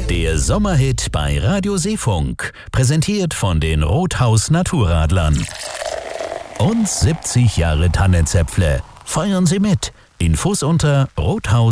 Der Sommerhit bei Radio Seefunk, präsentiert von den Rothaus Naturradlern. Und 70 Jahre Tannenzäpfle. Feiern Sie mit. Infos unter rothaus